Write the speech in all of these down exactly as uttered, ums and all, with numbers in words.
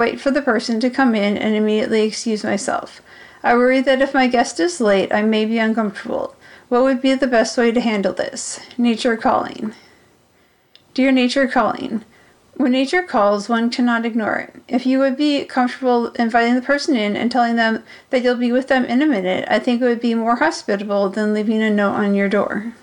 wait for the person to come in and immediately excuse myself. I worry that if my guest is late, I may be uncomfortable. What would be the best way to handle this? Nature calling. Dear nature calling, when nature calls, one cannot ignore it. If you would be comfortable inviting the person in and telling them that you'll be with them in a minute, I think it would be more hospitable than leaving a note on your door.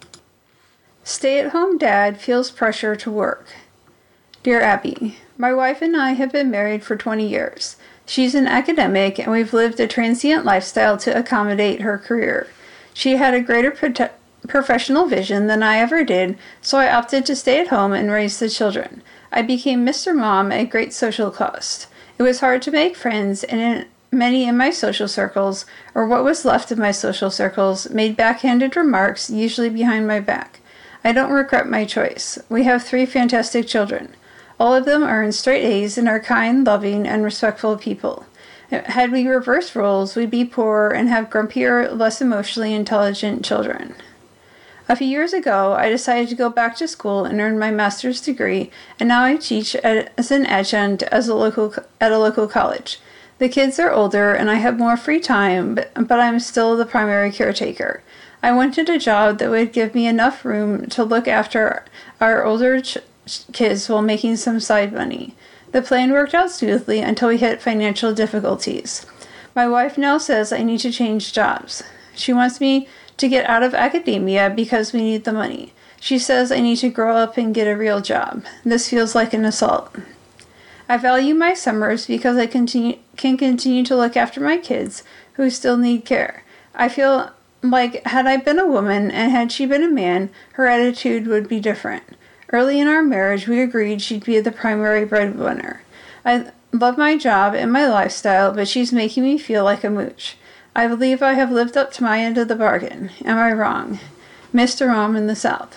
Stay-at-home dad feels pressure to work. Dear Abby, my wife and I have been married for twenty years. She's an academic, and we've lived a transient lifestyle to accommodate her career. She had a greater prote- professional vision than I ever did, so I opted to stay at home and raise the children. I became Mister Mom at great social cost. It was hard to make friends, and in, many in my social circles, or what was left of my social circles, made backhanded remarks, usually behind my back. I don't regret my choice. We have three fantastic children. All of them earn straight A's and are kind, loving, and respectful people. Had we reversed roles, we'd be poorer and have grumpier, less emotionally intelligent children. A few years ago, I decided to go back to school and earn my master's degree, and now I teach as an adjunct as a local, at a local college. The kids are older, and I have more free time, but, but I'm still the primary caretaker. I wanted a job that would give me enough room to look after our older ch- kids while making some side money. The plan worked out smoothly until we hit financial difficulties. My wife now says I need to change jobs. She wants me to get out of academia because we need the money. She says I need to grow up and get a real job. This feels like an assault. I value my summers because I continue, can continue to look after my kids who still need care. I feel like had I been a woman and had she been a man, her attitude would be different. Early in our marriage, we agreed she'd be the primary breadwinner. I love my job and my lifestyle, but she's making me feel like a mooch. I believe I have lived up to my end of the bargain. Am I wrong? Mister Mom in the South.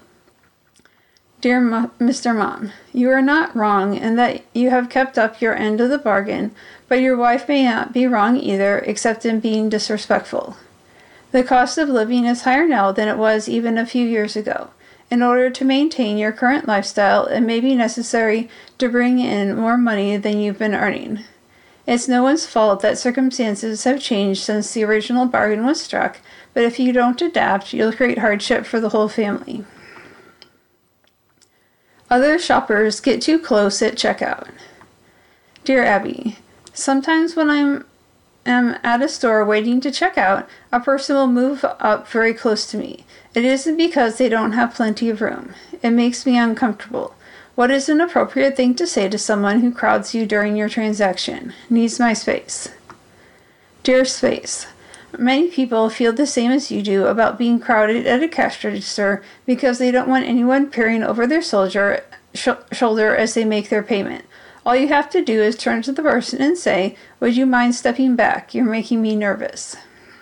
Dear Mo- Mister Mom, you are not wrong in that you have kept up your end of the bargain, but your wife may not be wrong either, except in being disrespectful. The cost of living is higher now than it was even a few years ago. In order to maintain your current lifestyle, it may be necessary to bring in more money than you've been earning. It's no one's fault that circumstances have changed since the original bargain was struck, but if you don't adapt, you'll create hardship for the whole family. Other shoppers get too close at checkout. Dear Abby, sometimes when I'm am at a store waiting to check out, a person will move up very close to me. It isn't because they don't have plenty of room. It makes me uncomfortable. What is an appropriate thing to say to someone who crowds you during your transaction? Needs my space. Dear Space, many people feel the same as you do about being crowded at a cash register because they don't want anyone peering over their soldier, sh- shoulder as they make their payment. All you have to do is turn to the person and say, "Would you mind stepping back? You're making me nervous."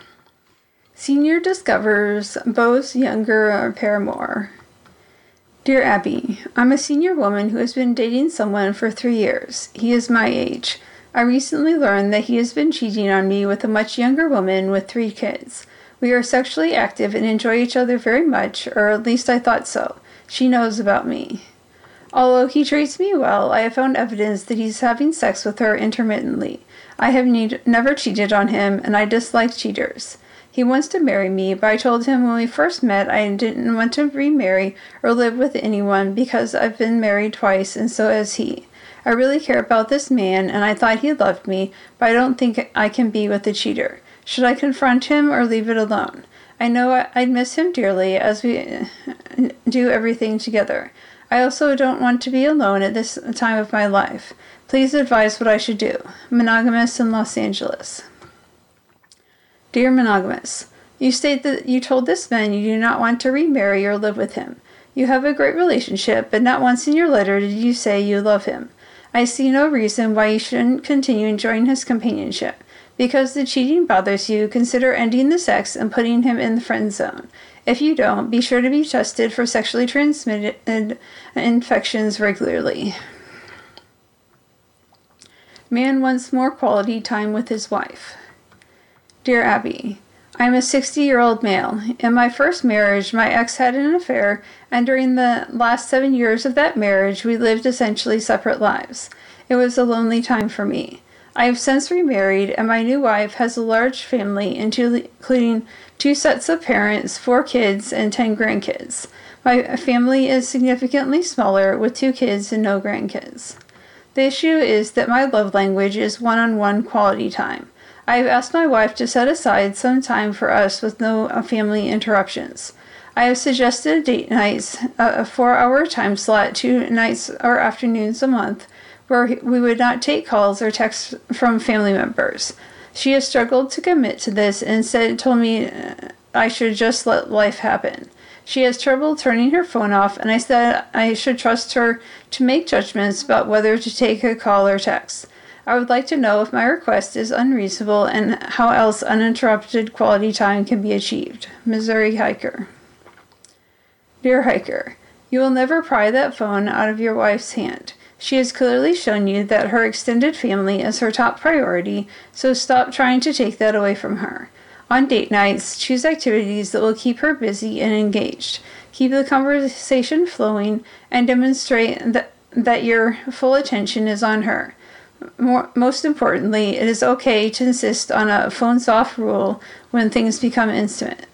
Senior discovers Beau's younger paramour. Dear Abby, I'm a senior woman who has been dating someone for three years. He is my age. I recently learned that he has been cheating on me with a much younger woman with three kids. We are sexually active and enjoy each other very much, or at least I thought so. She knows about me. Although he treats me well, I have found evidence that he's having sex with her intermittently. I have need- never cheated on him, and I dislike cheaters. He wants to marry me, but I told him when we first met I didn't want to remarry or live with anyone because I've been married twice, and so has he. I really care about this man, and I thought he loved me, but I don't think I can be with a cheater. Should I confront him or leave it alone? I know I'd miss him dearly, as we do everything together. I also don't want to be alone at this time of my life. Please advise what I should do. Monogamous in Los Angeles. Dear Monogamous, you state that you told this man you do not want to remarry or live with him. You have a great relationship, but not once in your letter did you say you love him. I see no reason why you shouldn't continue enjoying his companionship. Because the cheating bothers you, consider ending the sex and putting him in the friend zone. If you don't, be sure to be tested for sexually transmitted infections regularly. Man wants more quality time with his wife. Dear Abby, I am a sixty-year-old male. In my first marriage, my ex had an affair, and during the last seven years of that marriage, we lived essentially separate lives. It was a lonely time for me. I have since remarried, and my new wife has a large family, including two sets of parents, four kids, and ten grandkids. My family is significantly smaller, with two kids and no grandkids. The issue is that my love language is one-on-one quality time. I have asked my wife to set aside some time for us with no family interruptions. I have suggested date nights, a four-hour time slot, two nights or afternoons a month, where we would not take calls or texts from family members. She has struggled to commit to this and instead told me I should just let life happen. She has trouble turning her phone off, and I said I should trust her to make judgments about whether to take a call or text. I would like to know if my request is unreasonable and how else uninterrupted quality time can be achieved. Missouri Hiker. Dear Hiker, you will never pry that phone out of your wife's hand. She has clearly shown you that her extended family is her top priority, so stop trying to take that away from her. On date nights, choose activities that will keep her busy and engaged. Keep the conversation flowing and demonstrate that, that your full attention is on her. More, most importantly, it is okay to insist on a phones-off rule when things become intimate.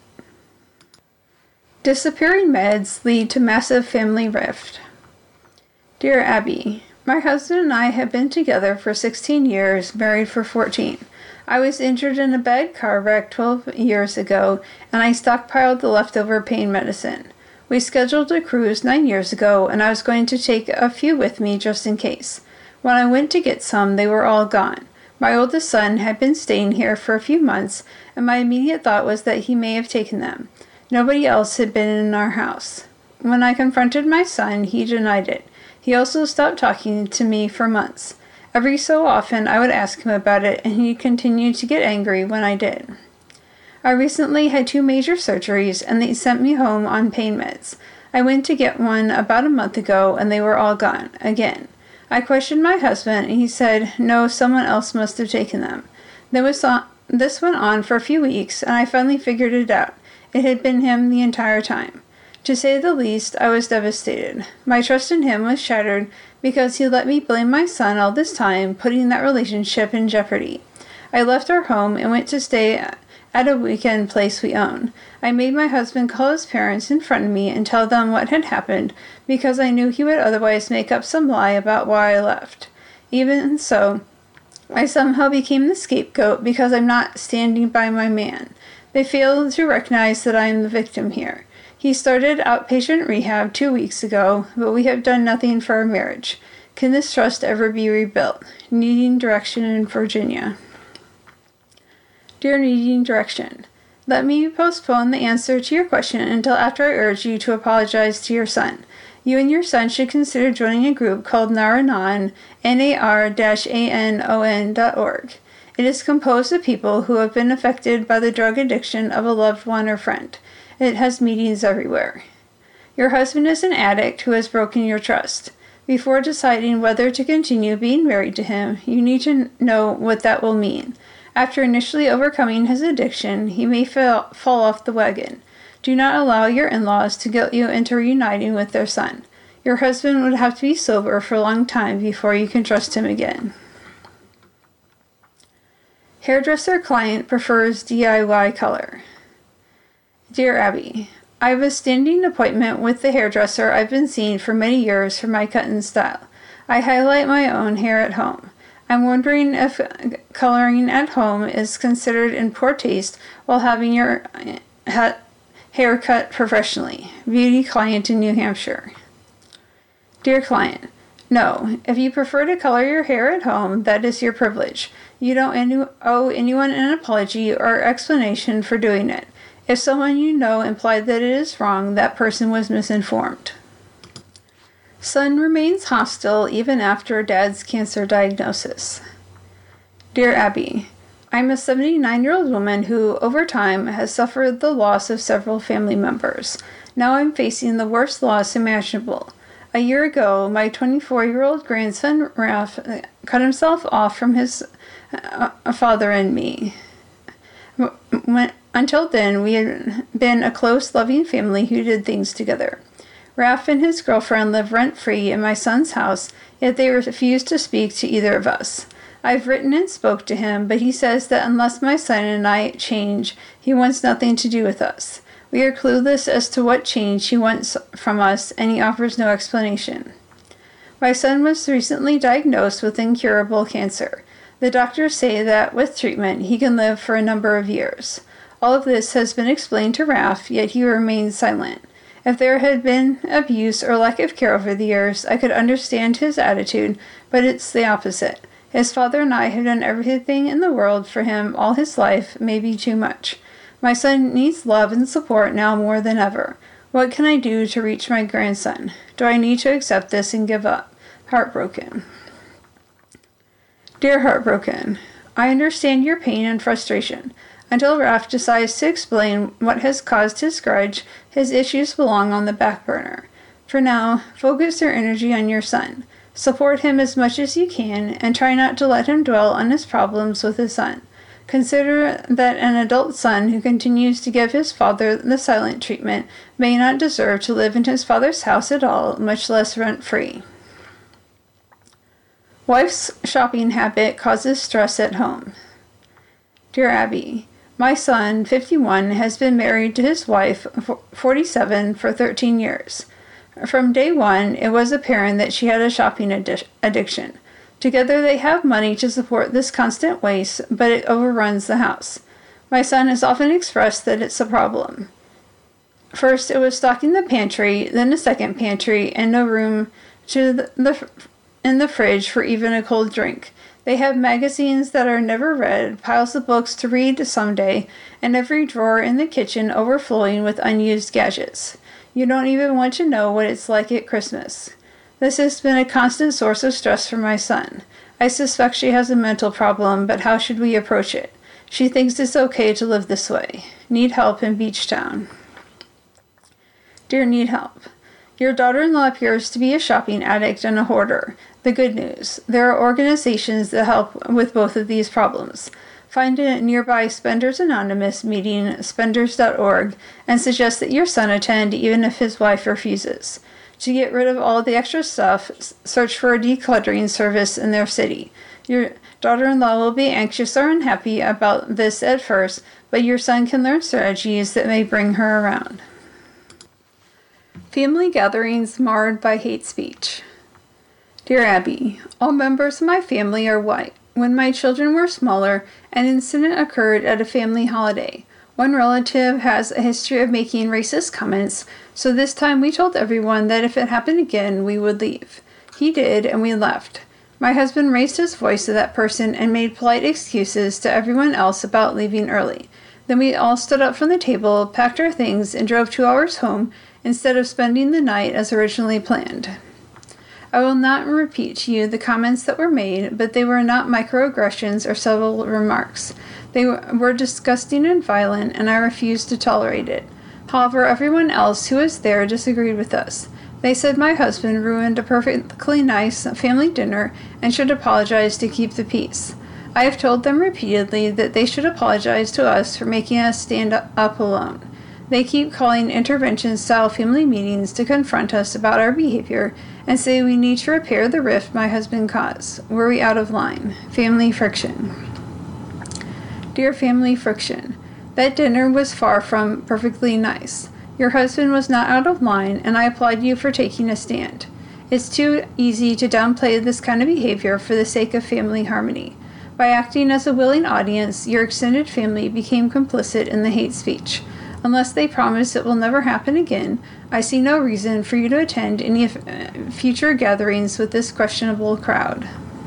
Disappearing meds lead to massive family rift. Dear Abby, my husband and I have been together for sixteen years, married for fourteen. I was injured in a bad car wreck twelve years ago, and I stockpiled the leftover pain medicine. We scheduled a cruise nine years ago, and I was going to take a few with me just in case. When I went to get some, they were all gone. My oldest son had been staying here for a few months, and my immediate thought was that he may have taken them. Nobody else had been in our house. When I confronted my son, he denied it. He also stopped talking to me for months. Every so often, I would ask him about it, and he continued to get angry when I did. I recently had two major surgeries, and they sent me home on pain meds. I went to get one about a month ago, and they were all gone, again. I questioned my husband, and he said, no, someone else must have taken them. There was on, this went on for a few weeks, and I finally figured it out. It had been him the entire time. To say the least, I was devastated. My trust in him was shattered because he let me blame my son all this time, putting that relationship in jeopardy. I left our home and went to stay at a weekend place we own. I made my husband call his parents in front of me and tell them what had happened because I knew he would otherwise make up some lie about why I left. Even so, I somehow became the scapegoat because I'm not standing by my man. They fail to recognize that I am the victim here. He started outpatient rehab two weeks ago, but we have done nothing for our marriage. Can this trust ever be rebuilt? Needing direction in Virginia. Dear Needing Direction, let me postpone the answer to your question until after I urge you to apologize to your son. You and your son should consider joining a group called Nar-Anon, N A R A N O N dot org. It is composed of people who have been affected by the drug addiction of a loved one or friend. It has meetings everywhere. Your husband is an addict who has broken your trust. Before deciding whether to continue being married to him, you need to know what that will mean. After initially overcoming his addiction, he may fall, fall off the wagon. Do not allow your in-laws to guilt you into reuniting with their son. Your husband would have to be sober for a long time before you can trust him again. Hairdresser client prefers D I Y color. Dear Abby, I have a standing appointment with the hairdresser I've been seeing for many years for my cut and style. I highlight my own hair at home. I'm wondering if coloring at home is considered in poor taste while having your ha- hair cut professionally. Beauty client in New Hampshire. Dear client, no, if you prefer to color your hair at home, that is your privilege. You don't any- owe anyone an apology or explanation for doing it. If someone you know implied that it is wrong, that person was misinformed. Son remains hostile even after dad's cancer diagnosis. Dear Abby, I'm a seventy-nine-year-old woman who, over time, has suffered the loss of several family members. Now I'm facing the worst loss imaginable. A year ago, my twenty-four-year-old grandson, Ralph, cut himself off from his uh, father and me. When, until then, we had been a close, loving family who did things together. Ralph and his girlfriend live rent-free in my son's house, yet they refuse to speak to either of us. I've written and spoke to him, but he says that unless my son and I change, he wants nothing to do with us. We are clueless as to what change he wants from us, and he offers no explanation. My son was recently diagnosed with incurable cancer. The doctors say that with treatment, he can live for a number of years. All of this has been explained to Ralph, yet he remains silent. If there had been abuse or lack of care over the years, I could understand his attitude, but it's the opposite. His father and I have done everything in the world for him all his life, maybe too much. My son needs love and support now more than ever. What can I do to reach my grandson? Do I need to accept this and give up? Heartbroken. Dear Heartbroken, I understand your pain and frustration. Until Ralph decides to explain what has caused his grudge, his issues belong on the back burner. For now, focus your energy on your son. Support him as much as you can, and try not to let him dwell on his problems with his son. Consider that an adult son who continues to give his father the silent treatment may not deserve to live in his father's house at all, much less rent-free. Wife's shopping habit causes stress at home. Dear Abby, my son, fifty-one, has been married to his wife, forty-seven, for thirteen years. From day one, it was apparent that she had a shopping addi- addiction. Together they have money to support this constant waste, but it overruns the house. My son has often expressed that it's a problem. First, it was stocking the pantry, then a second pantry, and no room to the, the in the fridge for even a cold drink. They have magazines that are never read, piles of books to read someday, and every drawer in the kitchen overflowing with unused gadgets. You don't even want to know what it's like at Christmas. This has been a constant source of stress for my son. I suspect she has a mental problem, but how should we approach it? She thinks it's okay to live this way. Need help in Beach Town. Dear Need Help, your daughter-in-law appears to be a shopping addict and a hoarder. The good news, there are organizations that help with both of these problems. Find a nearby Spenders Anonymous meeting, spenders dot org, and suggest that your son attend even if his wife refuses. To get rid of all the extra stuff, search for a decluttering service in their city. Your daughter-in-law will be anxious or unhappy about this at first, but your son can learn strategies that may bring her around. Family gatherings marred by hate speech. Dear Abby, all members of my family are white. When my children were smaller, an incident occurred at a family holiday. One relative has a history of making racist comments, so this time we told everyone that if it happened again, we would leave. He did, and we left. My husband raised his voice to that person and made polite excuses to everyone else about leaving early. Then we all stood up from the table, packed our things, and drove two hours home instead of spending the night as originally planned. I will not repeat to you the comments that were made, but they were not microaggressions or subtle remarks. They were disgusting and violent, and I refused to tolerate it. However, everyone else who was there disagreed with us. They said my husband ruined a perfectly nice family dinner and should apologize to keep the peace. I have told them repeatedly that they should apologize to us for making us stand up alone. They keep calling intervention-style family meetings to confront us about our behavior and say we need to repair the rift my husband caused. Were we out of line? Family friction. Dear Family Friction, that dinner was far from perfectly nice. Your husband was not out of line, and I applaud you for taking a stand. It's too easy to downplay this kind of behavior for the sake of family harmony. By acting as a willing audience, your extended family became complicit in the hate speech. Unless they promise it will never happen again, I see no reason for you to attend any future gatherings with this questionable crowd.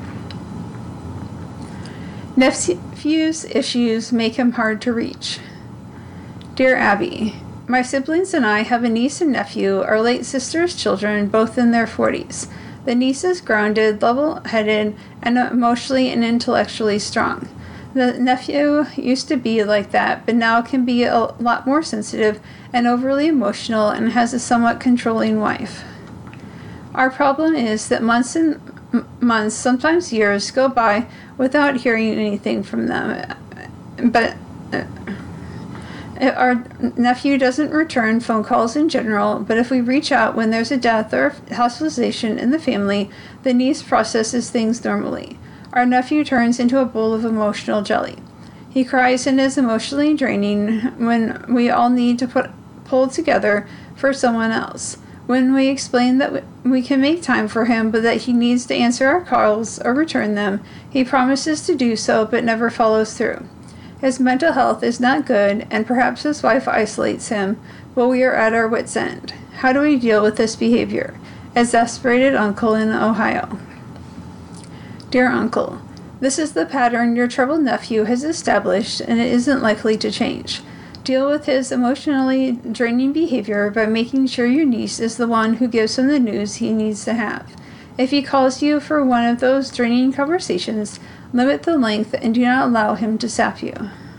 Nephew's issues make him hard to reach. Dear Abby, my siblings and I have a niece and nephew, our late sister's children, both in their forties. The niece is grounded, level-headed, and emotionally and intellectually strong. The nephew used to be like that, but now can be a lot more sensitive and overly emotional and has a somewhat controlling wife. Our problem is that months and m- months, sometimes years, go by without hearing anything from them. But uh, Our nephew doesn't return phone calls in general, but if we reach out when there's a death or hospitalization in the family, the niece processes things normally. Our nephew turns into a bowl of emotional jelly. He cries and is emotionally draining when we all need to put pull together for someone else. When we explain that we can make time for him, but that he needs to answer our calls or return them, he promises to do so but never follows through. His mental health is not good, and perhaps his wife isolates him, but we are at our wits' end. How do we deal with this behavior? Exasperated uncle in Ohio. Dear Uncle, this is the pattern your troubled nephew has established, and it isn't likely to change. Deal with his emotionally draining behavior by making sure your niece is the one who gives him the news he needs to have. If he calls you for one of those draining conversations, limit the length and do not allow him to sap you.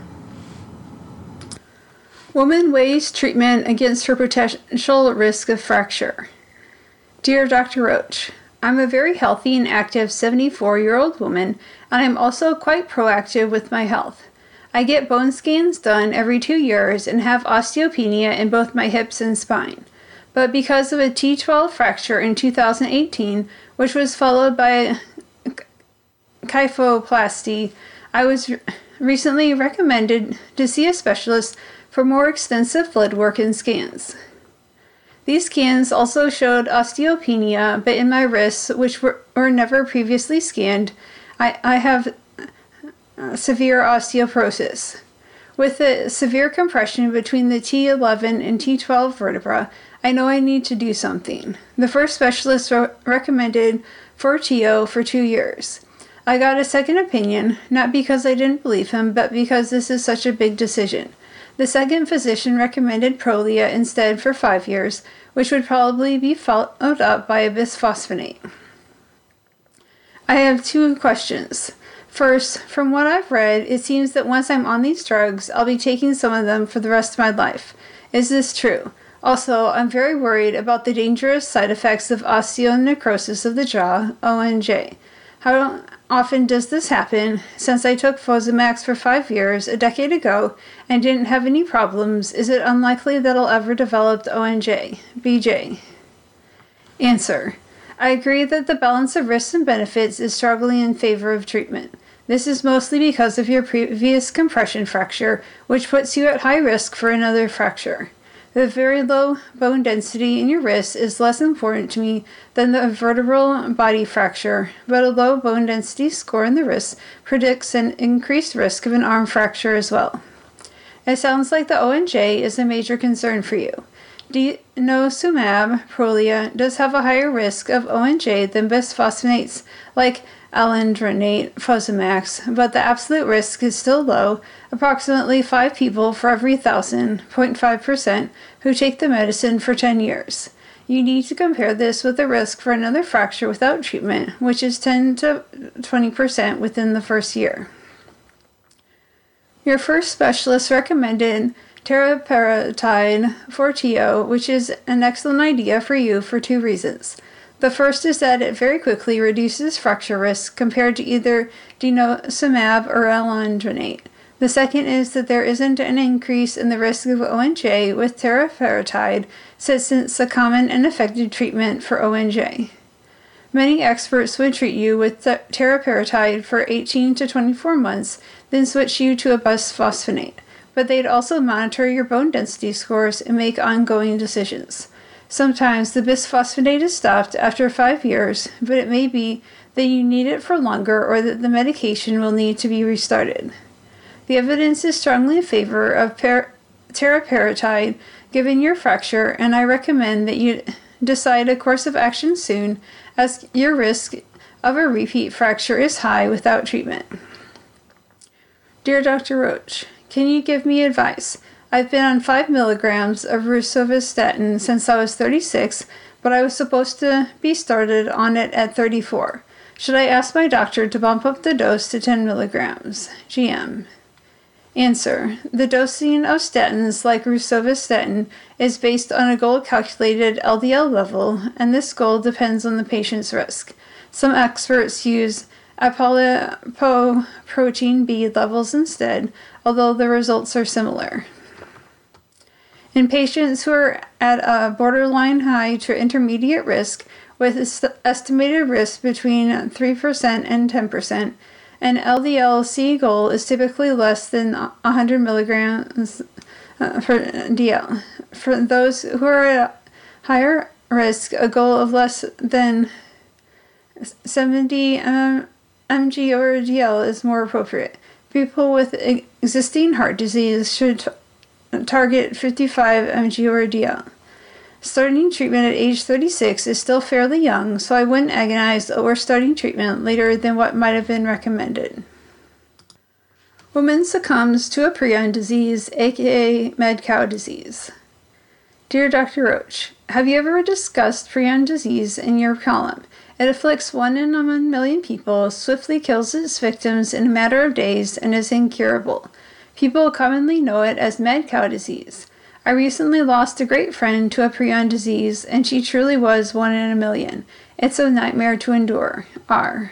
Woman weighs treatment against her potential risk of fracture. Dear Doctor Roach, I'm a very healthy and active seventy-four-year-old woman, and I'm also quite proactive with my health. I get bone scans done every two years and have osteopenia in both my hips and spine. But because of a T twelve fracture in two thousand eighteen, which was followed by kyphoplasty, I was recently recommended to see a specialist for more extensive blood work and scans. These scans also showed osteopenia, but in my wrists, which were, were never previously scanned, I, I have uh, severe osteoporosis. With the severe compression between the T eleven and T twelve vertebra, I know I need to do something. The first specialist re- recommended Forteo for two years. I got a second opinion, not because I didn't believe him, but because this is such a big decision. The second physician recommended Prolia instead for five years, which would probably be followed up by a bisphosphonate. I have two questions. First, from what I've read, it seems that once I'm on these drugs, I'll be taking some of them for the rest of my life. Is this true? Also, I'm very worried about the dangerous side effects of osteonecrosis of the jaw, O N J. How often does this happen? Since I took Fosamax for five years, a decade ago, and didn't have any problems, is it unlikely that I'll ever develop O N J? B J. Answer. I agree that the balance of risks and benefits is strongly in favor of treatment. This is mostly because of your previous compression fracture, which puts you at high risk for another fracture. The very low bone density in your wrist is less important to me than the vertebral body fracture, but a low bone density score in the wrist predicts an increased risk of an arm fracture as well. It sounds like the O N J is a major concern for you. Denosumab Prolia does have a higher risk of O N J than bisphosphonates like alendronate Fosamax, but the absolute risk is still low, approximately five people for every thousand, zero point five percent, who take the medicine for ten years. You need to compare this with the risk for another fracture without treatment, which is ten to twenty percent within the first year. Your first specialist recommended teriparatide Forteo, which is an excellent idea for you for two reasons. The first is that it very quickly reduces fracture risk compared to either denosumab or alendronate. The second is that there isn't an increase in the risk of O N J with teriparatide, since it's a common and effective treatment for O N J. Many experts would treat you with teriparatide for eighteen to twenty-four months, then switch you to a bisphosphonate, but they'd also monitor your bone density scores and make ongoing decisions. Sometimes the bisphosphonate is stopped after five years, but it may be that you need it for longer or that the medication will need to be restarted. The evidence is strongly in favor of per- teriparatide given your fracture, and I recommend that you decide a course of action soon, as your risk of a repeat fracture is high without treatment. Dear Doctor Roach, can you give me advice? I've been on five milligrams of rosuvastatin since I was thirty-six, but I was supposed to be started on it at thirty-four. Should I ask my doctor to bump up the dose to ten milligrams? G M. Answer. The dosing of statins like rosuvastatin is based on a goal-calculated L D L level, and this goal depends on the patient's risk. Some experts use apolipoprotein B levels instead, although the results are similar. In patients who are at a borderline high to intermediate risk, with estimated risk between three percent and ten percent, an L D L-C goal is typically less than one hundred milligrams uh, per D L. For those who are at higher risk, a goal of less than seventy um, milligrams per D L is more appropriate. People with existing heart disease should t- target fifty-five milligrams per D L. Starting treatment at age thirty-six is still fairly young, so I wouldn't agonize over starting treatment later than what might have been recommended. Woman succumbs to a prion disease, aka mad cow disease. Dear Doctor Roach, have you ever discussed prion disease in your column? It afflicts one in a million people, swiftly kills its victims in a matter of days, and is incurable. People commonly know it as mad cow disease. I recently lost a great friend to a prion disease, and she truly was one in a million. It's a nightmare to endure. R.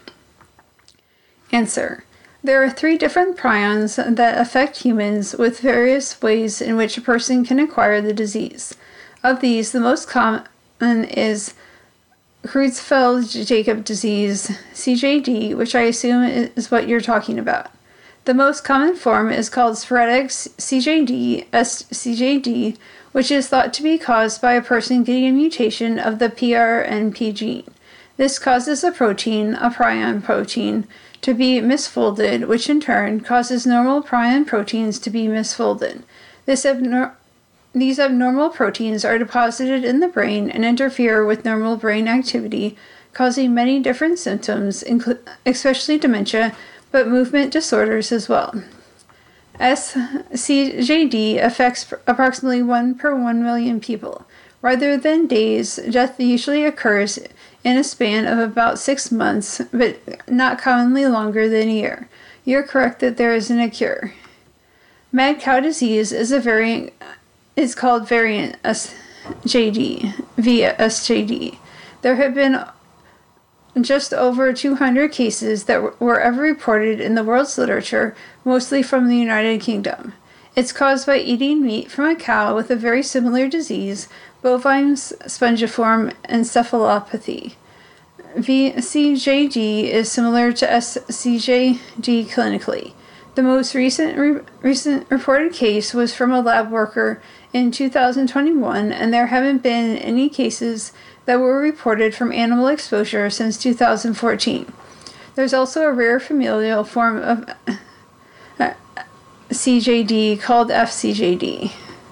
Answer. There are three different prions that affect humans with various ways in which a person can acquire the disease. Of these, the most common is Creutzfeldt-Jakob disease, C J D, which I assume is what you're talking about. The most common form is called sporadic C J D, S C J D, which is thought to be caused by a person getting a mutation of the P R N P gene. This causes a protein, a prion protein, to be misfolded, which in turn causes normal prion proteins to be misfolded. This abnor- These abnormal proteins are deposited in the brain and interfere with normal brain activity, causing many different symptoms, inclu- especially dementia, but movement disorders as well. S C J D affects approximately one per one million people. Rather than days, death usually occurs in a span of about six months, but not commonly longer than a year. You're correct that there isn't a cure. Mad cow disease is a variant, is called variant S J D, via S J D. There have been just over two hundred cases that were ever reported in the world's literature, mostly from the United Kingdom. It's caused by eating meat from a cow with a very similar disease, bovine spongiform encephalopathy. V C J D is similar to S C J D clinically. The most recent re- recent reported case was from a lab worker in two thousand twenty-one, and there haven't been any cases that were reported from animal exposure since two thousand fourteen. There's also a rare familial form of uh, C J D called F C J D.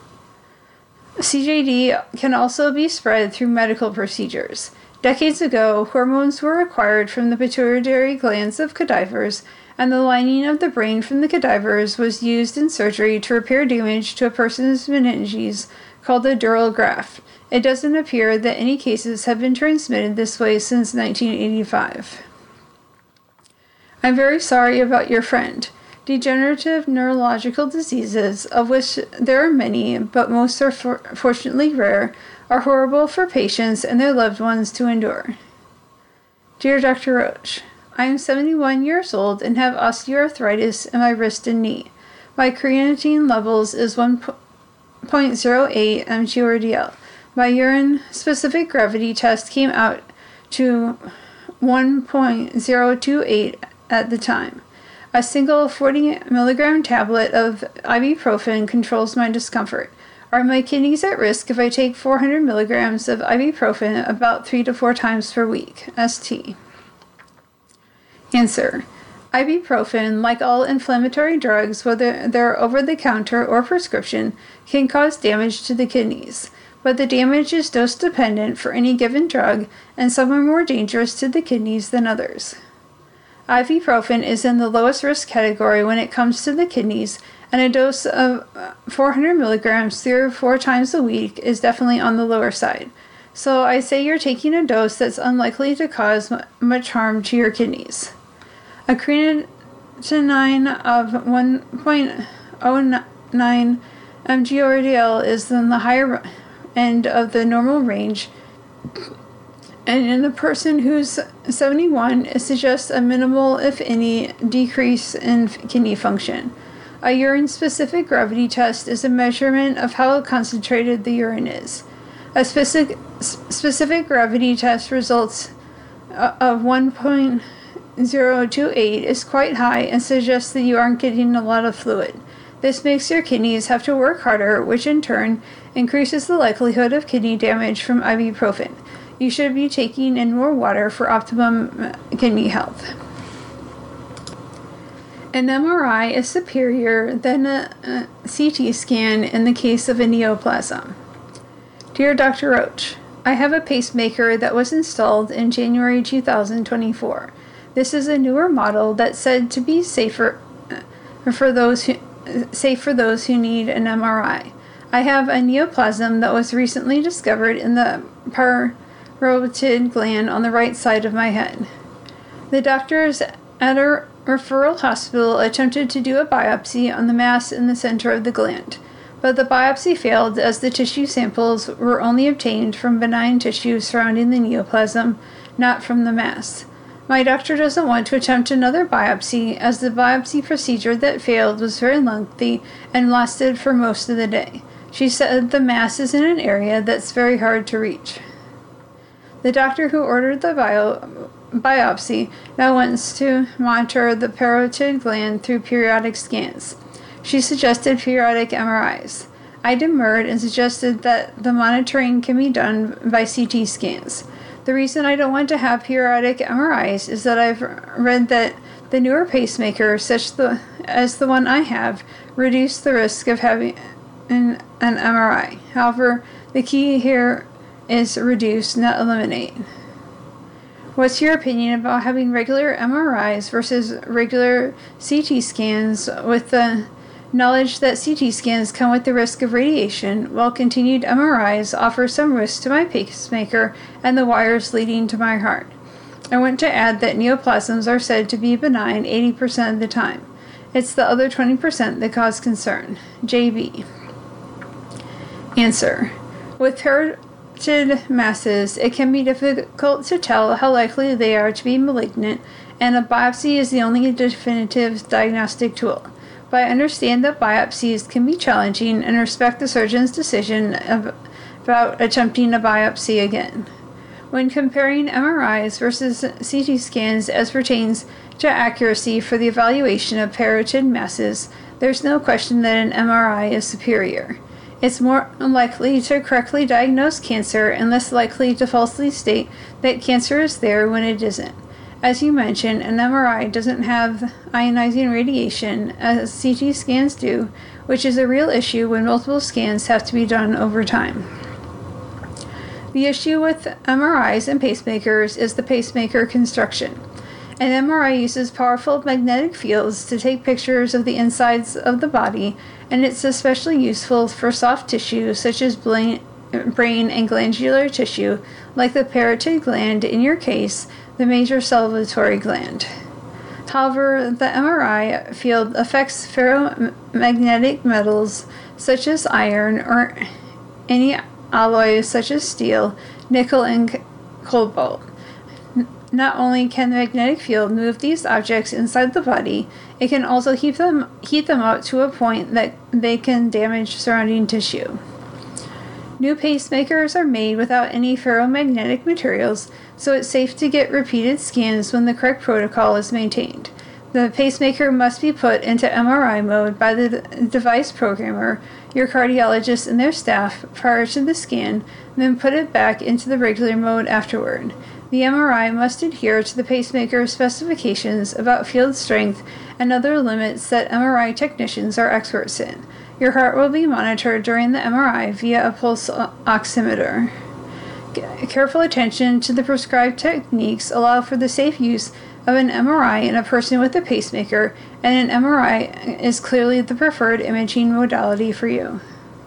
C J D can also be spread through medical procedures. Decades ago, hormones were acquired from the pituitary glands of cadavers, and the lining of the brain from the cadavers was used in surgery to repair damage to a person's meninges called a dural graft. It doesn't appear that any cases have been transmitted this way since nineteen eighty-five. I'm very sorry about your friend. Degenerative neurological diseases, of which there are many, but most are for- fortunately rare, are horrible for patients and their loved ones to endure. Dear Doctor Roach, I am seventy-one years old and have osteoarthritis in my wrist and knee. My creatinine levels is one point zero eight milligrams per D L. My urine-specific gravity test came out to one point zero two eight at the time. A single forty milligram tablet of ibuprofen controls my discomfort. Are my kidneys at risk if I take four hundred milligrams of ibuprofen about three to four times per week? S T. Answer. Ibuprofen, like all inflammatory drugs, whether they're over-the-counter or prescription, can cause damage to the kidneys. But the damage is dose-dependent for any given drug, and some are more dangerous to the kidneys than others. Ibuprofen is in the lowest risk category when it comes to the kidneys, and a dose of four hundred milligrams three or four times a week is definitely on the lower side. So I say you're taking a dose that's unlikely to cause much harm to your kidneys. A creatinine of one point zero nine milligrams per D L is in the higher end of the normal range, and in the person who's seventy-one, it suggests a minimal, if any, decrease in kidney function. A urine-specific gravity test is a measurement of how concentrated the urine is. A specific, specific gravity test results of one point zero two eight is quite high and suggests that you aren't getting a lot of fluid. This makes your kidneys have to work harder, which in turn increases the likelihood of kidney damage from ibuprofen. You should be taking in more water for optimum kidney health. An M R I is superior than a, a C T scan in the case of a neoplasm. Dear Doctor Roach, I have a pacemaker that was installed in January two thousand twenty-four. This is a newer model that's said to be safer for those who, safe for those who need an M R I. I have a neoplasm that was recently discovered in the parotid gland on the right side of my head. The doctors at a referral hospital attempted to do a biopsy on the mass in the center of the gland, but the biopsy failed as the tissue samples were only obtained from benign tissue surrounding the neoplasm, not from the mass. My doctor doesn't want to attempt another biopsy as the biopsy procedure that failed was very lengthy and lasted for most of the day. She said the mass is in an area that's very hard to reach. The doctor who ordered the bio biopsy now wants to monitor the parotid gland through periodic scans. She suggested periodic M R Is. I demurred and suggested that the monitoring can be done by C T scans. The reason I don't want to have periodic M R Is is that I've read that the newer pacemakers, such the, as the one I have, reduce the risk of having an, an M R I. However, the key here is reduce, not eliminate. What's your opinion about having regular M R Is versus regular C T scans with the knowledge that C T scans come with the risk of radiation, while continued M R Is offer some risk to my pacemaker and the wires leading to my heart? I want to add that neoplasms are said to be benign eighty percent of the time. It's the other twenty percent that cause concern. J B. Answer. With parotid masses, it can be difficult to tell how likely they are to be malignant, and a biopsy is the only definitive diagnostic tool. But I understand that biopsies can be challenging and respect the surgeon's decision of, about attempting a biopsy again. When comparing M R Is versus C T scans as pertains to accuracy for the evaluation of parotid masses, there's no question that an M R I is superior. It's more likely to correctly diagnose cancer and less likely to falsely state that cancer is there when it isn't. As you mentioned, an M R I doesn't have ionizing radiation, as C T scans do, which is a real issue when multiple scans have to be done over time. The issue with M R Is and pacemakers is the pacemaker construction. An M R I uses powerful magnetic fields to take pictures of the insides of the body, and it's especially useful for soft tissue such as brain and glandular tissue, like the parotid gland, in your case, the major salivary gland. However, the M R I field affects ferromagnetic metals such as iron or any alloys such as steel, nickel, and cobalt. Not only can the magnetic field move these objects inside the body, it can also heat them, heat them up to a point that they can damage surrounding tissue. New pacemakers are made without any ferromagnetic materials, so it's safe to get repeated scans when the correct protocol is maintained. The pacemaker must be put into M R I mode by the device programmer, your cardiologist, and their staff prior to the scan, and then put it back into the regular mode afterward. The M R I must adhere to the pacemaker specifications about field strength and other limits that M R I technicians are experts in. Your heart will be monitored during the M R I via a pulse oximeter. Careful attention to the prescribed techniques allow for the safe use of an M R I in a person with a pacemaker, and an M R I is clearly the preferred imaging modality for you.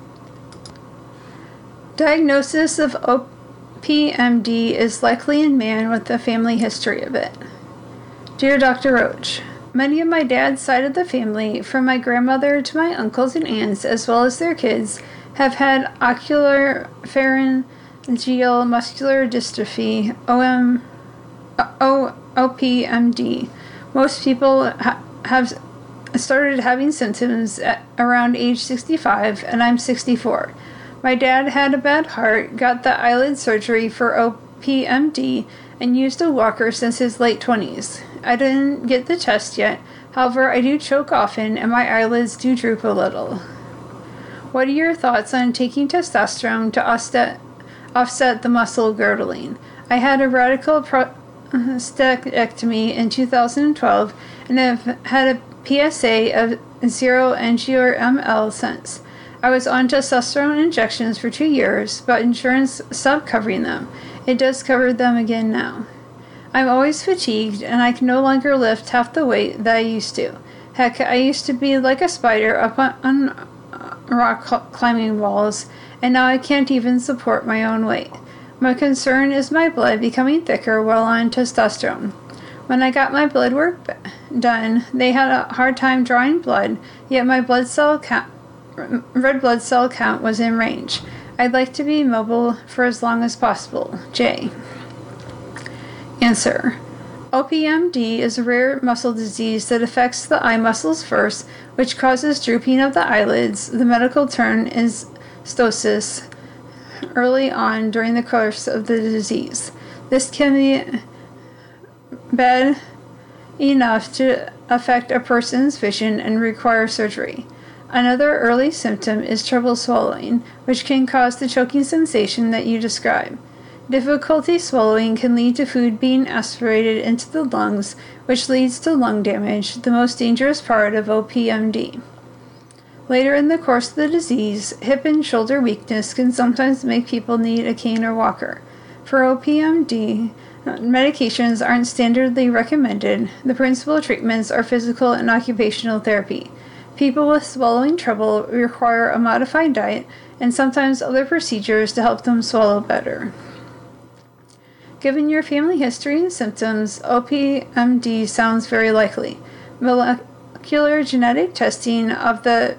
Diagnosis of O P M D is likely in man with a family history of it. Dear Doctor Roach, many of my dad's side of the family, from my grandmother to my uncles and aunts, as well as their kids, have had ocular pharyngeal muscular dystrophy, O M, O, O P M D. Most people ha- have started having symptoms at around age sixty-five, and I'm sixty-four. My dad had a bad heart, got the eyelid surgery for O P M D, and used a walker since his late twenties. I didn't get the test yet, however I do choke often and my eyelids do droop a little. What are your thoughts on taking testosterone to offset, offset the muscle girdling? I had a radical prostatectomy in two thousand twelve and have had a P S A of zero angiomer M L since. I was on testosterone injections for two years, but insurance stopped covering them. It does cover them again now. I'm always fatigued, and I can no longer lift half the weight that I used to. Heck, I used to be like a spider up on, on rock climbing walls, and now I can't even support my own weight. My concern is my blood becoming thicker while on testosterone. When I got my blood work done, they had a hard time drawing blood, yet my blood cell count, red blood cell count was in range. I'd like to be mobile for as long as possible. J. Answer. O P M D is a rare muscle disease that affects the eye muscles first, which causes drooping of the eyelids. The medical term is ptosis early on during the course of the disease. This can be bad enough to affect a person's vision and require surgery. Another early symptom is trouble swallowing, which can cause the choking sensation that you describe. Difficulty swallowing can lead to food being aspirated into the lungs, which leads to lung damage, the most dangerous part of O P M D. Later in the course of the disease, hip and shoulder weakness can sometimes make people need a cane or walker. For O P M D, medications aren't standardly recommended. The principal treatments are physical and occupational therapy. People with swallowing trouble require a modified diet and sometimes other procedures to help them swallow better. Given your family history and symptoms, O P M D sounds very likely. Molecular genetic testing of the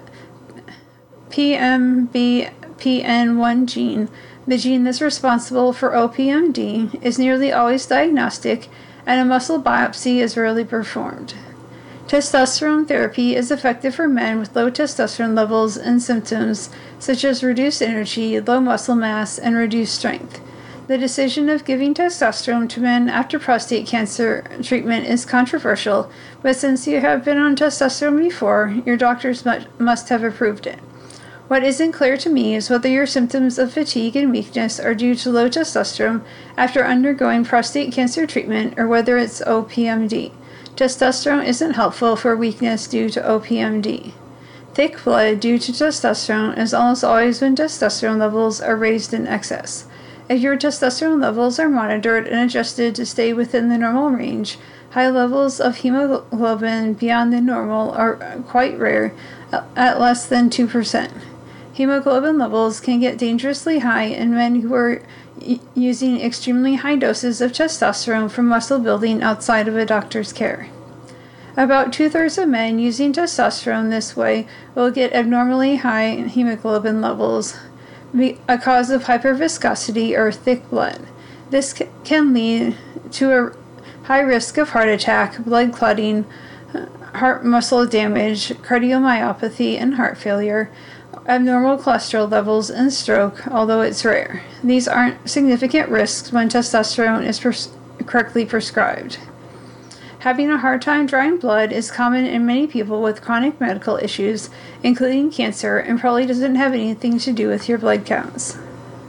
P M B P N one gene, the gene that's responsible for O P M D, is nearly always diagnostic, and a muscle biopsy is rarely performed. Testosterone therapy is effective for men with low testosterone levels and symptoms such as reduced energy, low muscle mass, and reduced strength. The decision of giving testosterone to men after prostate cancer treatment is controversial, but since you have been on testosterone before, your doctors must have approved it. What isn't clear to me is whether your symptoms of fatigue and weakness are due to low testosterone after undergoing prostate cancer treatment or whether it's O P M D. Testosterone isn't helpful for weakness due to O P M D. Thick blood due to testosterone is almost always when testosterone levels are raised in excess. If your testosterone levels are monitored and adjusted to stay within the normal range, high levels of hemoglobin beyond the normal are quite rare, at less than two percent. Hemoglobin levels can get dangerously high in men who are y- using extremely high doses of testosterone for muscle building outside of a doctor's care. About two-thirds of men using testosterone this way will get abnormally high hemoglobin levels, a cause of hyperviscosity or thick blood. This c- can lead to a high risk of heart attack, blood clotting, heart muscle damage, cardiomyopathy, and heart failure, abnormal cholesterol levels, and stroke, although it's rare. These aren't significant risks when testosterone is pres- correctly prescribed. Having a hard time drawing blood is common in many people with chronic medical issues, including cancer, and probably doesn't have anything to do with your blood counts.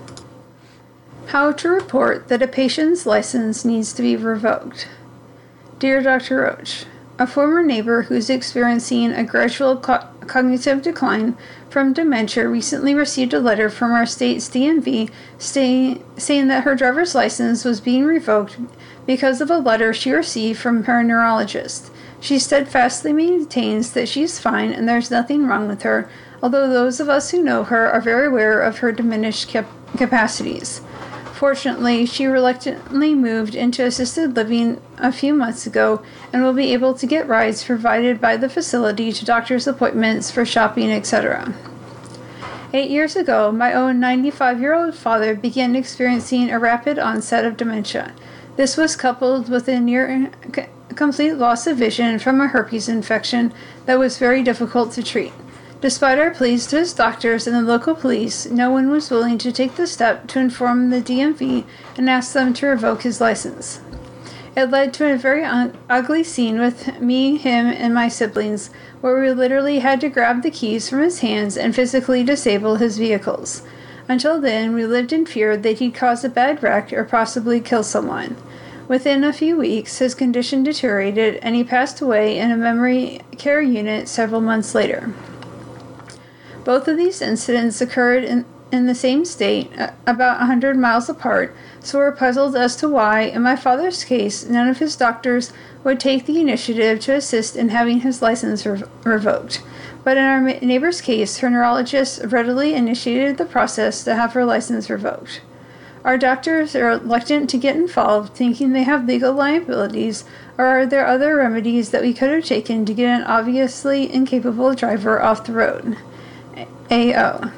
How to report that a patient's license needs to be revoked. Dear Doctor Roach, a former neighbor who's experiencing a gradual co- cognitive decline from dementia recently received a letter from our state's D M V stay- saying that her driver's license was being revoked because of a letter she received from her neurologist. She steadfastly maintains that she's fine and there's nothing wrong with her, although those of us who know her are very aware of her diminished cap- capacities. Fortunately, she reluctantly moved into assisted living a few months ago and will be able to get rides provided by the facility to doctor's appointments, for shopping, et cetera. Eight years ago, my own ninety-five-year-old father began experiencing a rapid onset of dementia. This was coupled with a near complete loss of vision from a herpes infection that was very difficult to treat. Despite our pleas to his doctors and the local police, no one was willing to take the step to inform the D M V and ask them to revoke his license. It led to a very un- ugly scene with me, him, and my siblings, where we literally had to grab the keys from his hands and physically disable his vehicles. Until then, we lived in fear that he'd cause a bad wreck or possibly kill someone. Within a few weeks, his condition deteriorated and he passed away in a memory care unit several months later. Both of these incidents occurred in, in the same state, uh, about one hundred miles apart, so we're puzzled as to why, in my father's case, none of his doctors would take the initiative to assist in having his license re- revoked. But in our ma- neighbor's case, her neurologist readily initiated the process to have her license revoked. Our doctors are reluctant to get involved, thinking they have legal liabilities, or are there other remedies that we could have taken to get an obviously incapable driver off the road? A O.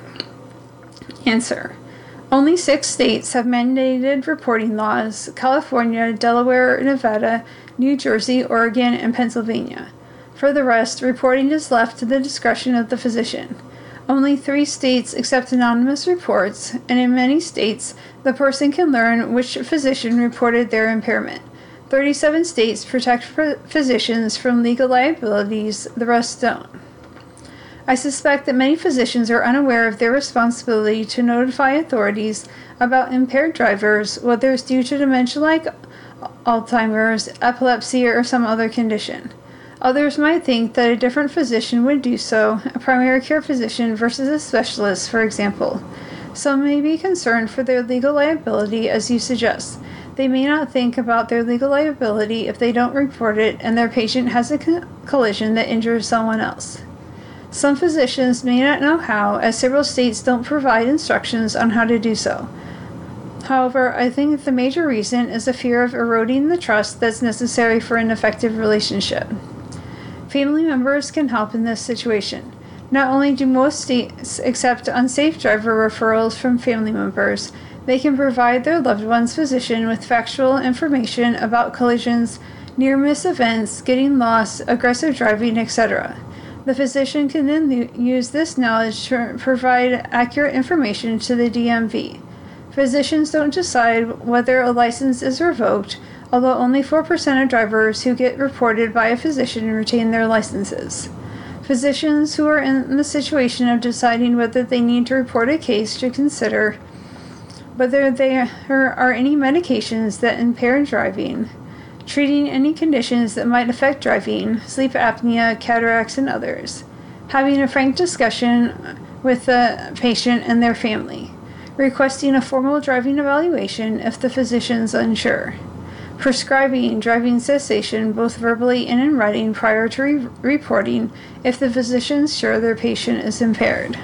Answer. Only six states have mandated reporting laws: California, Delaware, Nevada, New Jersey, Oregon, and Pennsylvania. For the rest, reporting is left to the discretion of the physician. Only three states accept anonymous reports, and in many states, the person can learn which physician reported their impairment. thirty-seven states protect physicians from legal liabilities, the rest don't. I suspect that many physicians are unaware of their responsibility to notify authorities about impaired drivers, whether it's due to dementia like Alzheimer's, epilepsy, or some other condition. Others might think that a different physician would do so, a primary care physician versus a specialist, for example. Some may be concerned for their legal liability, as you suggest. They may not think about their legal liability if they don't report it and their patient has a co- collision that injures someone else. Some physicians may not know how, as several states don't provide instructions on how to do so. However, I think the major reason is a fear of eroding the trust that's necessary for an effective relationship. Family members can help in this situation. Not only do most states accept unsafe driver referrals from family members, they can provide their loved one's physician with factual information about collisions, near-miss events, getting lost, aggressive driving, et cetera. The physician can then use this knowledge to provide accurate information to the D M V. Physicians don't decide whether a license is revoked, although only four percent of drivers who get reported by a physician retain their licenses. Physicians who are in the situation of deciding whether they need to report a case should consider whether there are any medications that impair driving, treating any conditions that might affect driving, sleep apnea, cataracts, and others, having a frank discussion with the patient and their family, requesting a formal driving evaluation if the physician's unsure, prescribing driving cessation both verbally and in writing prior to re- reporting if the physician's sure their patient is impaired.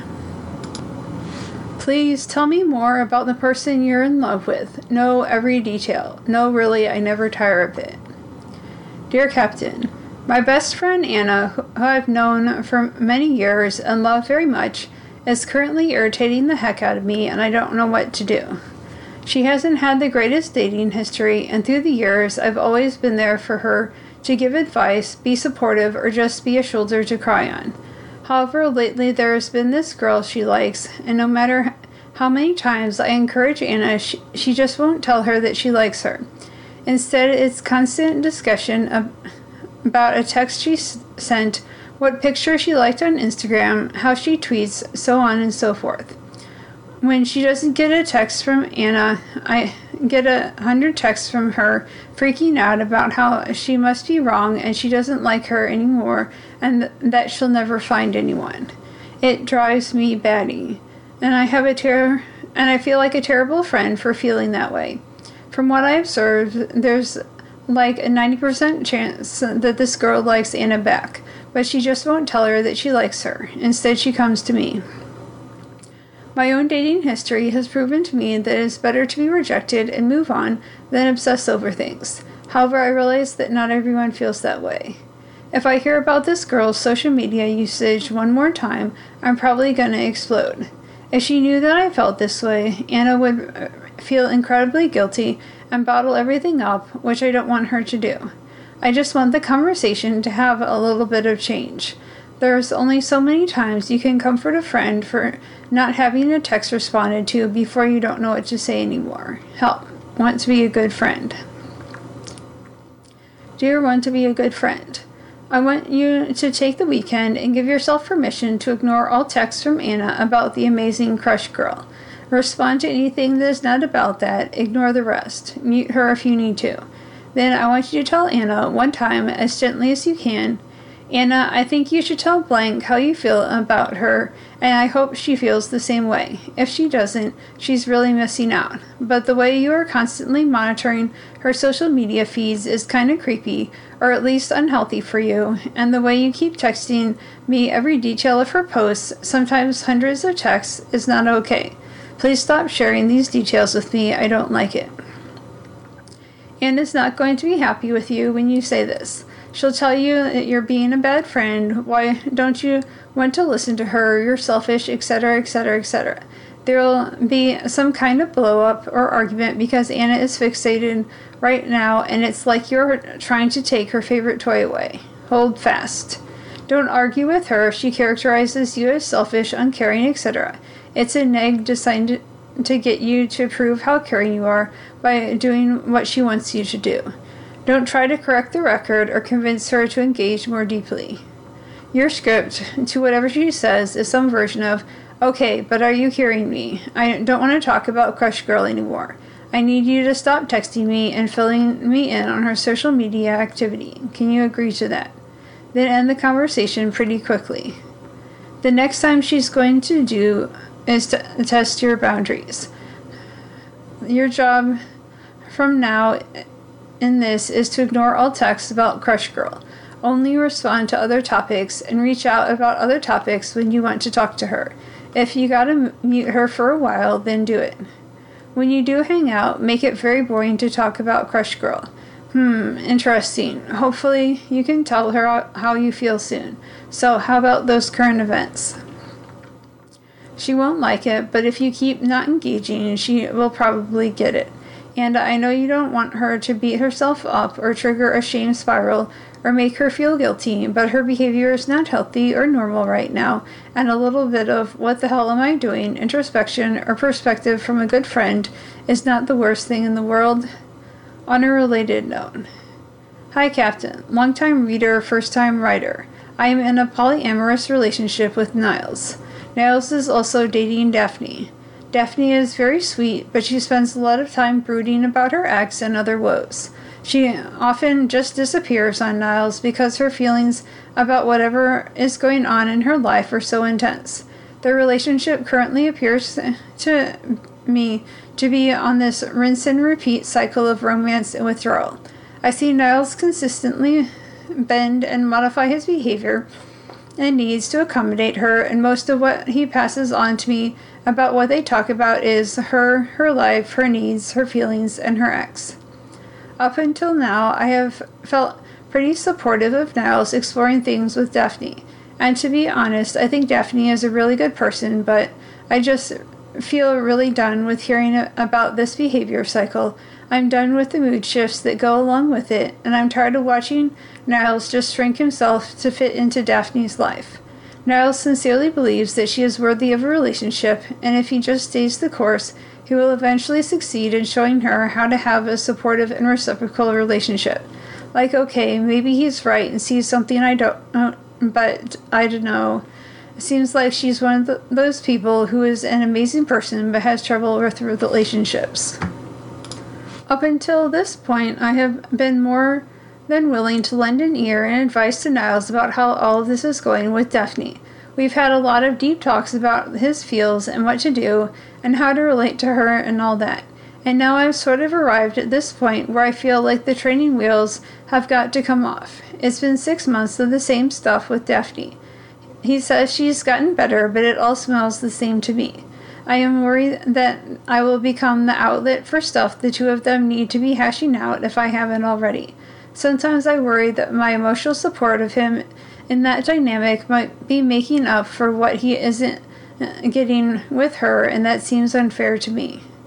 Please tell me more about the person you're in love with. Know every detail. No, really, I never tire of it. Dear Captain, my best friend Anna, who I've known for many years and love very much, is currently irritating the heck out of me, and I don't know what to do. She hasn't had the greatest dating history, and through the years, I've always been there for her to give advice, be supportive, or just be a shoulder to cry on. However, lately there has been this girl she likes, and no matter how many times I encourage Anna, she, she just won't tell her that she likes her. Instead, it's constant discussion of, about a text she s- sent, what picture she liked on Instagram, how she tweets, so on and so forth. When she doesn't get a text from Anna, I get a hundred texts from her freaking out about how she must be wrong and she doesn't like her anymore and th- that she'll never find anyone. It drives me batty, and I have a ter- and I feel like a terrible friend for feeling that way. From what I observed, there's like a ninety percent chance that this girl likes Anna back, but she just won't tell her that she likes her. Instead, she comes to me. My own dating history has proven to me that it is better to be rejected and move on than obsess over things. However, I realize that not everyone feels that way. If I hear about this girl's social media usage one more time, I'm probably gonna explode. If she knew that I felt this way, Anna would feel incredibly guilty and bottle everything up, which I don't want her to do. I just want the conversation to have a little bit of change. There's only so many times you can comfort a friend for not having a text responded to before you don't know what to say anymore. Help. Want to be a good friend. Dear want to be a good friend. I want you to take the weekend and give yourself permission to ignore all texts from Anna about the amazing crush girl. Respond to anything that is not about that. Ignore the rest. Mute her if you need to. Then I want you to tell Anna one time as gently as you can, Anna, I think you should tell blank how you feel about her, and I hope she feels the same way. If she doesn't, she's really missing out. But the way you are constantly monitoring her social media feeds is kind of creepy, or at least unhealthy for you, and the way you keep texting me every detail of her posts, sometimes hundreds of texts, is not okay. Please stop sharing these details with me. I don't like it. Anna's not going to be happy with you when you say this. She'll tell you that you're being a bad friend, why don't you want to listen to her, you're selfish, et cetera, et cetera, et cetera. There'll be some kind of blow-up or argument because Anna is fixated right now, and it's like you're trying to take her favorite toy away. Hold fast. Don't argue with her if she characterizes you as selfish, uncaring, et cetera. It's a neg designed to get you to prove how caring you are by doing what she wants you to do. Don't try to correct the record or convince her to engage more deeply. Your script to whatever she says is some version of, okay, but are you hearing me? I don't want to talk about Crush Girl anymore. I need you to stop texting me and filling me in on her social media activity. Can you agree to that? Then end the conversation pretty quickly. The next time she's going to do is to test your boundaries. Your job from now in this is to ignore all texts about Crush Girl. Only respond to other topics and reach out about other topics when you want to talk to her. If you gotta mute her for a while, then do it. When you do hang out, make it very boring to talk about Crush Girl. Hmm, interesting. Hopefully you can tell her how you feel soon. So how about those current events? She won't like it, but if you keep not engaging, she will probably get it. And I know you don't want her to beat herself up or trigger a shame spiral or make her feel guilty, but her behavior is not healthy or normal right now, and a little bit of what the hell am I doing, introspection or perspective from a good friend is not the worst thing in the world. On a related note. Hi Captain, long-time reader, first-time writer. I am in a polyamorous relationship with Niles. Niles is also dating Daphne. Daphne is very sweet, but she spends a lot of time brooding about her ex and other woes. She often just disappears on Niles because her feelings about whatever is going on in her life are so intense. Their relationship currently appears to me to be on this rinse and repeat cycle of romance and withdrawal. I see Niles consistently bend and modify his behavior and needs to accommodate her, and most of what he passes on to me about what they talk about is her, her life, her needs, her feelings, and her ex. Up until now, I have felt pretty supportive of Niles exploring things with Daphne, and to be honest, I think Daphne is a really good person, but I just feel really done with hearing about this behavior cycle. I'm done with the mood shifts that go along with it, and I'm tired of watching Niles just shrink himself to fit into Daphne's life. Niles sincerely believes that she is worthy of a relationship, and if he just stays the course, he will eventually succeed in showing her how to have a supportive and reciprocal relationship. Like, okay, maybe he's right and sees something I don't, but I don't know. It seems like she's one of the, those people who is an amazing person but has trouble with relationships. Up until this point, I have been more than willing to lend an ear and advice to Niles about how all of this is going with Daphne. We've had a lot of deep talks about his feels and what to do and how to relate to her and all that. And now I've sort of arrived at this point where I feel like the training wheels have got to come off. It's been six months of the same stuff with Daphne. He says she's gotten better, but it all smells the same to me. I am worried that I will become the outlet for stuff the two of them need to be hashing out if I haven't already. Sometimes I worry that my emotional support of him in that dynamic might be making up for what he isn't getting with her, and that seems unfair to me.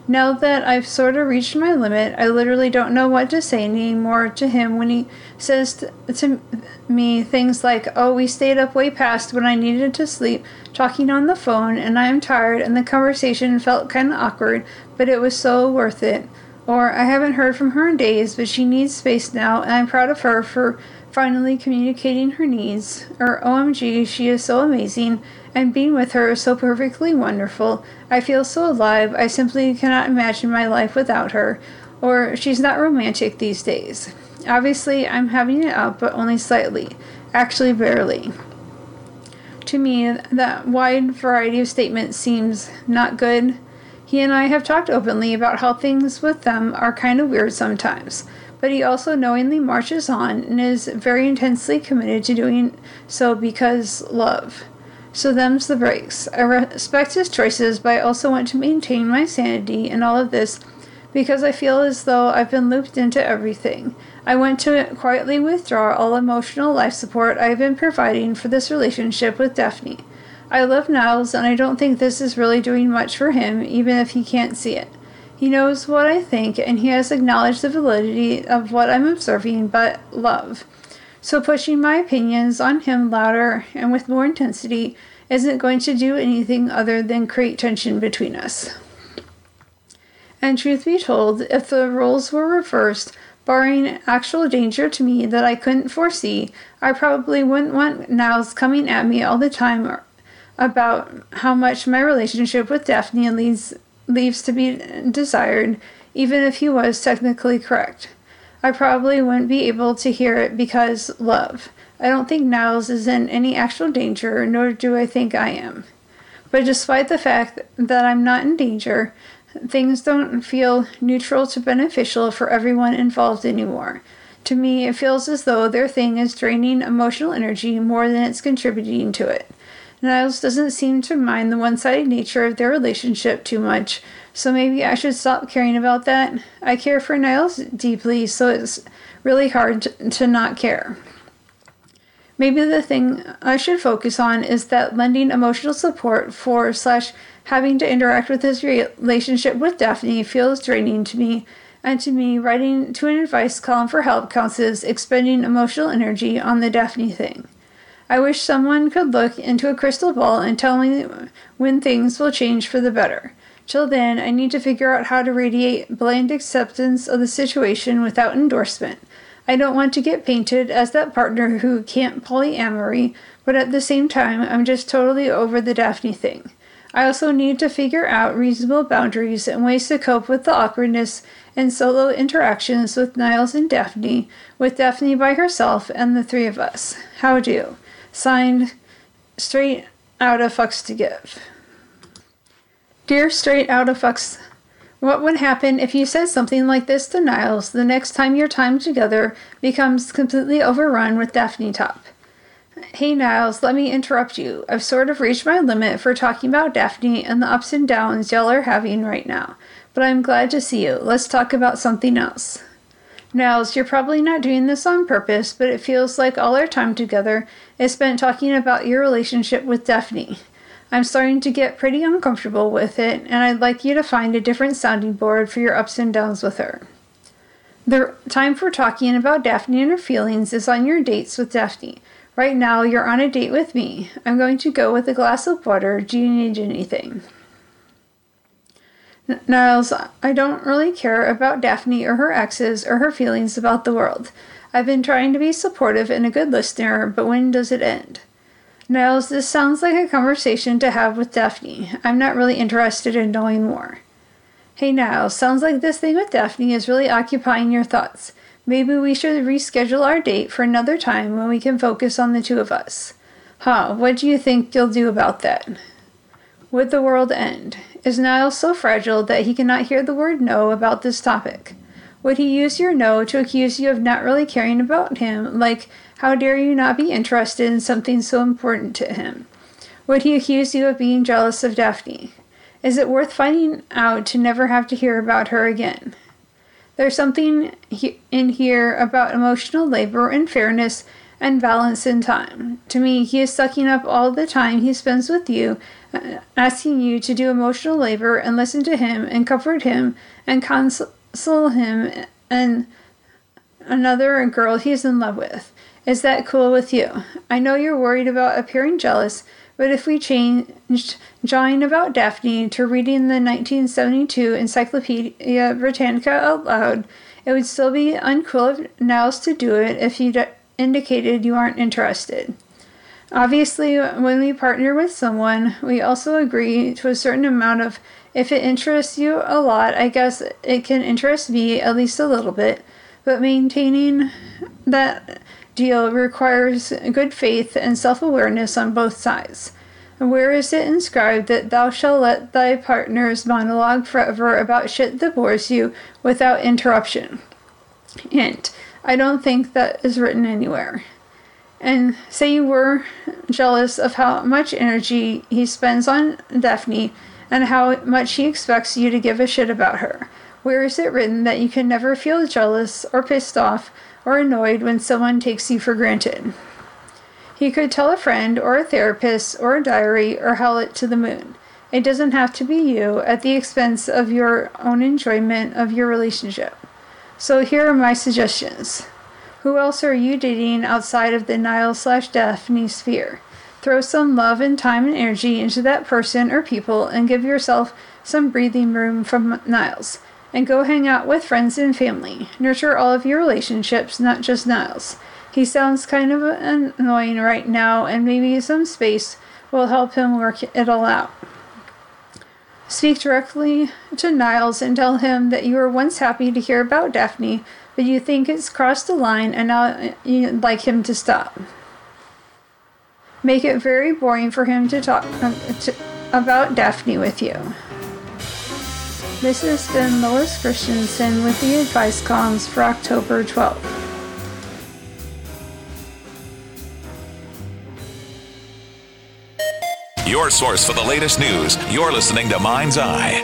Now that I've sort of reached my limit, I literally don't know what to say anymore to him when he says to, to me things like, oh, we stayed up way past when I needed to sleep, talking on the phone, and I am tired, and the conversation felt kind of awkward, but it was so worth it. Or, I haven't heard from her in days, but she needs space now, and I'm proud of her for finally communicating her needs. Or, O M G, she is so amazing, and being with her is so perfectly wonderful. I feel so alive, I simply cannot imagine my life without her. Or, she's not romantic these days. Obviously, I'm having it up, but only slightly. Actually, barely. To me, that wide variety of statements seems not good. He and I have talked openly about how things with them are kind of weird sometimes, but he also knowingly marches on and is very intensely committed to doing so because love. So them's the breaks. I respect his choices, but I also want to maintain my sanity in all of this because I feel as though I've been looped into everything. I want to quietly withdraw all emotional life support I've been providing for this relationship with Daphne. I love Niles, and I don't think this is really doing much for him, even if he can't see it. He knows what I think, and he has acknowledged the validity of what I'm observing, but love. So pushing my opinions on him louder and with more intensity isn't going to do anything other than create tension between us. And truth be told, if the roles were reversed, barring actual danger to me that I couldn't foresee, I probably wouldn't want Niles coming at me all the time about how much my relationship with Daphne leaves, leaves to be desired, even if he was technically correct. I probably wouldn't be able to hear it because love. I don't think Niles is in any actual danger, nor do I think I am. But despite the fact that I'm not in danger, things don't feel neutral to beneficial for everyone involved anymore. To me, it feels as though their thing is draining emotional energy more than it's contributing to it. Niles doesn't seem to mind the one-sided nature of their relationship too much, so maybe I should stop caring about that. I care for Niles deeply, so it's really hard to, to not care. Maybe the thing I should focus on is that lending emotional support for slash having to interact with his relationship with Daphne feels draining to me, and to me, writing to an advice column for help counts as expending emotional energy on the Daphne thing. I wish someone could look into a crystal ball and tell me when things will change for the better. Till then, I need to figure out how to radiate blind acceptance of the situation without endorsement. I don't want to get painted as that partner who can't polyamory, but at the same time, I'm just totally over the Daphne thing. I also need to figure out reasonable boundaries and ways to cope with the awkwardness and solo interactions with Niles and Daphne, with Daphne by herself and the three of us. How do? Signed, Straight Outta Fucks to Give. Dear Straight Outta Fucks, what would happen if you said something like this to Niles the next time your time together becomes completely overrun with Daphne talk? Hey Niles, let me interrupt you. I've sort of reached my limit for talking about Daphne and the ups and downs y'all are having right now, but I'm glad to see you. Let's talk about something else. Niles, you're probably not doing this on purpose, but it feels like all our time together is spent talking about your relationship with Daphne. I'm starting to get pretty uncomfortable with it, and I'd like you to find a different sounding board for your ups and downs with her. The time for talking about Daphne and her feelings is on your dates with Daphne. Right now, you're on a date with me. I'm going to go with a glass of water. Do you need anything? Niles, I don't really care about Daphne or her exes or her feelings about the world. I've been trying to be supportive and a good listener, but when does it end? Niles, this sounds like a conversation to have with Daphne. I'm not really interested in knowing more. Hey Niles, sounds like this thing with Daphne is really occupying your thoughts. Maybe we should reschedule our date for another time when we can focus on the two of us. Huh, what do you think you'll do about that? Would the world end? Is Niles so fragile that he cannot hear the word no about this topic? Would he use your no to accuse you of not really caring about him, like, how dare you not be interested in something so important to him? Would he accuse you of being jealous of Daphne? Is it worth finding out to never have to hear about her again? There's something he- in here about emotional labor and fairness and balance in time. To me, he is sucking up all the time he spends with you, asking you to do emotional labor and listen to him and comfort him and console him and another girl he's in love with. Is that cool with you? I know you're worried about appearing jealous, but if we changed jawing about Daphne to reading the nineteen seventy-two Encyclopedia Britannica out loud, it would still be uncool of Niles to do it if you d- indicated you aren't interested. Obviously, when we partner with someone, we also agree to a certain amount of, if it interests you a lot, I guess it can interest me at least a little bit, but maintaining that deal requires good faith and self-awareness on both sides. Where is it inscribed that thou shalt let thy partners monologue forever about shit that bores you without interruption? Hint, I don't think that is written anywhere. And say you were jealous of how much energy he spends on Daphne and how much he expects you to give a shit about her. Where is it written that you can never feel jealous or pissed off or annoyed when someone takes you for granted? He could tell a friend or a therapist or a diary or howl it to the moon. It doesn't have to be you at the expense of your own enjoyment of your relationship. So here are my suggestions. Who else are you dating outside of the Niles slash Daphne sphere? Throw some love and time and energy into that person or people and give yourself some breathing room from Niles. And go hang out with friends and family. Nurture all of your relationships, not just Niles. He sounds kind of annoying right now, and maybe some space will help him work it all out. Speak directly to Niles and tell him that you were once happy to hear about Daphne, but you think it's crossed the line and now you'd like him to stop. Make it very boring for him to talk um, to, about Daphne with you. This has been Lois Christensen with the advice columns for October twelfth. Your source for the latest news. You're listening to Mind's Eye.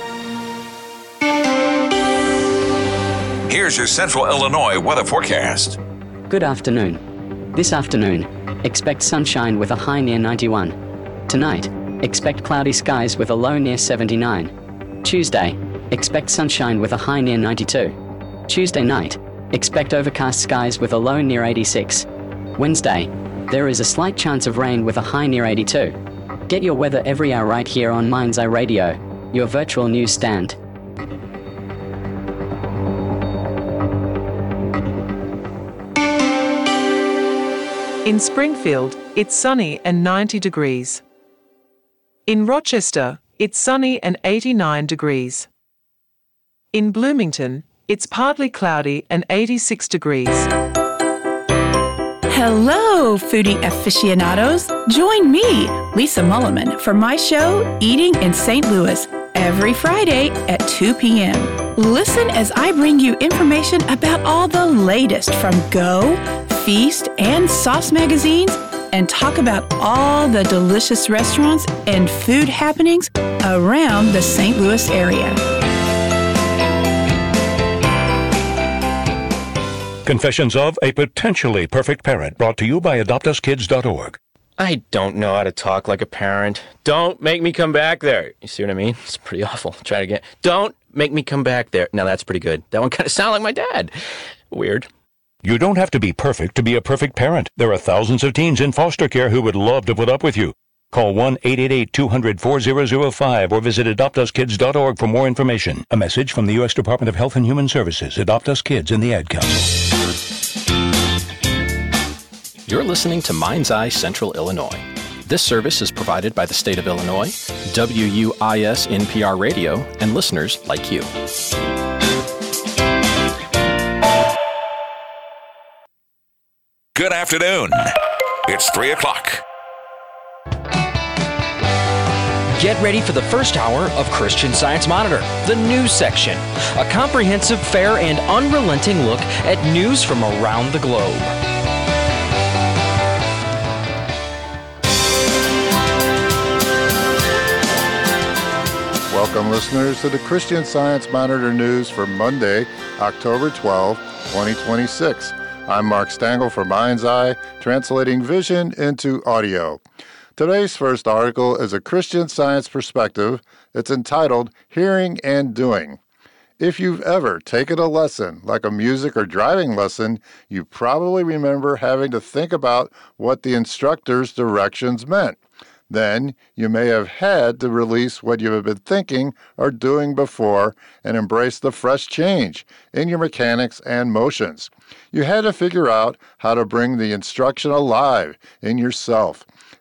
Here's your Central Illinois weather forecast. Good afternoon. This afternoon, expect sunshine with a high near ninety-one. Tonight, expect cloudy skies with a low near seventy-nine. Tuesday, expect sunshine with a high near ninety-two. Tuesday night, expect overcast skies with a low near eighty-six. Wednesday, there is a slight chance of rain with a high near eighty-two. Get your weather every hour right here on Mind's Eye Radio, your virtual news stand. In Springfield, it's sunny and ninety degrees. In Rochester, it's sunny and eighty-nine degrees. In Bloomington, it's partly cloudy and eighty-six degrees. Hello, foodie aficionados. Join me, Lisa Mulliman, for my show, Eating in Saint Louis, every Friday at two p.m. Listen as I bring you information about all the latest from Go, Feast, and Sauce magazines, and talk about all the delicious restaurants and food happenings around the Saint Louis area. Confessions of a Potentially Perfect Parent, brought to you by adopt us kids dot org. I don't know how to talk like a parent. Don't make me come back there. You see what I mean? It's pretty awful. Try it again. Don't make me come back there. Now that's pretty good. That one kind of sounded like my dad. Weird. You don't have to be perfect to be a perfect parent. There are thousands of teens in foster care who would love to put up with you. Call one eight eight eight, two hundred, four thousand five or visit adopt us kids dot org for more information. A message from the U S Department of Health and Human Services, Adopt Us Kids, and the Ad Council. You're listening to Mind's Eye Central Illinois. This service is provided by the state of Illinois, W U I S N P R Radio, and listeners like you. Good afternoon. It's three o'clock. Get ready for the first hour of Christian Science Monitor, the news section. A comprehensive, fair, and unrelenting look at news from around the globe. Welcome, listeners, to the Christian Science Monitor News for Monday, October twelfth, twenty twenty-six. I'm Mark Stangl for Mind's Eye, translating vision into audio. Today's first article is a Christian Science perspective. It's entitled Hearing and Doing. If you've ever taken a lesson, like a music or driving lesson, you probably remember having to think about what the instructor's directions meant. Then, you may have had to release what you have been thinking or doing before and embrace the fresh change in your mechanics and motions. You had to figure out how to bring the instruction alive in yourself.